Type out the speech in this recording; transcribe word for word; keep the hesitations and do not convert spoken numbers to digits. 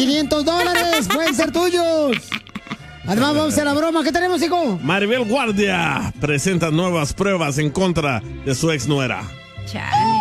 quinientos dólares pueden ser tuyos. Además, vamos a la broma. ¿Qué tenemos, hijo? Maribel Guardia presenta nuevas pruebas en contra de su ex nuera. Chale.